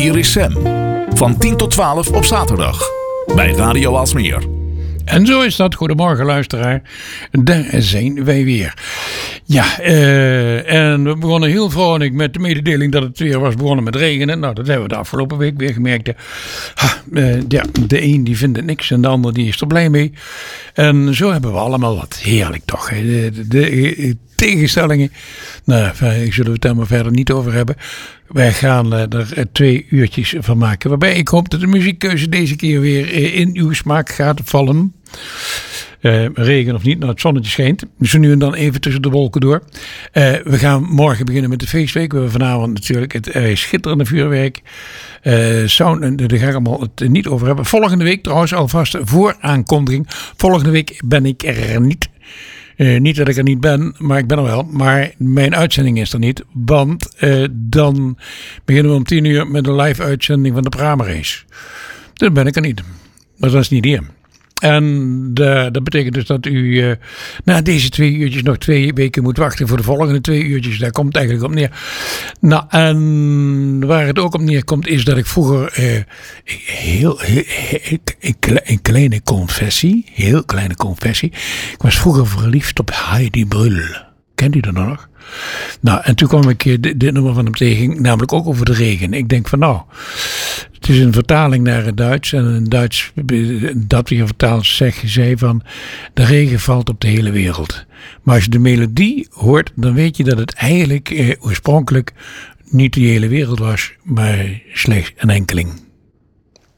Hier is Sam. Van 10 tot 12 op zaterdag. Bij Radio Aalsmeer. En zo is dat. Goedemorgen luisteraar. Daar zijn wij weer. Ja, en we begonnen heel vrolijk met de mededeling dat het weer was begonnen met regenen. Nou, dat hebben we de afgelopen week weer gemerkt. De een die vindt het niks en de ander die is er blij mee. En zo hebben we allemaal wat. Heerlijk toch. De tegenstellingen. Nou, ik zullen het daar maar verder niet over hebben. Wij gaan er 2 uurtjes van maken. Waarbij ik hoop dat de muziekkeuze deze keer weer in uw smaak gaat vallen. Regen of niet, nou het zonnetje schijnt. Dus nu en dan even tussen de wolken door. We gaan morgen beginnen met de feestweek. We hebben vanavond natuurlijk het schitterende vuurwerk. Sound, daar ga ik allemaal het niet over hebben. Volgende week trouwens alvast vooraankondiging. Volgende week ben ik er niet. Niet dat ik er niet ben, maar ik ben er wel. Maar mijn uitzending is er niet. Want dan beginnen we om 10 uur met een live uitzending van de Pramerace. Dan ben ik er niet. Maar dat is niet hier. En dat betekent dus dat u na deze 2 uurtjes nog 2 weken moet wachten voor de volgende 2 uurtjes. Daar komt het eigenlijk op neer. Nou, en waar het ook op neerkomt is dat ik vroeger een kleine confessie. Ik was vroeger verliefd op Heidi Brühl. Kent u dat nog? Nou, en toen kwam ik dit nummer van hem tegen, namelijk ook over de regen. Ik denk van nou, het is een vertaling naar het Duits. En in Duits, dat weer vertaald zei van, de regen valt op de hele wereld. Maar als je de melodie hoort, dan weet je dat het eigenlijk oorspronkelijk niet de hele wereld was, maar slechts een enkeling.